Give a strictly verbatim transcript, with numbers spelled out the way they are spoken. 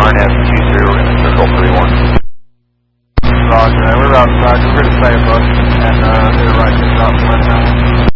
Arnett two three, we're going to circle three one. Roger, we're outside, we're pretty safe, bud, and uh, they're right, just out the window.